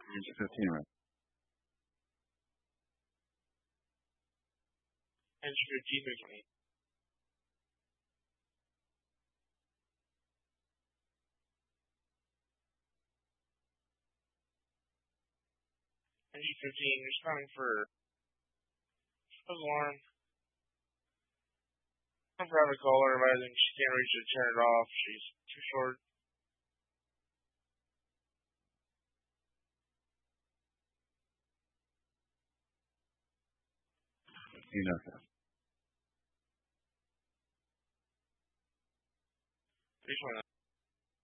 Engine 15, man. Engine 15 is me. Engine 15, responding for alarm. I'm proud to call her advising she can't reach to turn it off. She's too short. You know that. 329.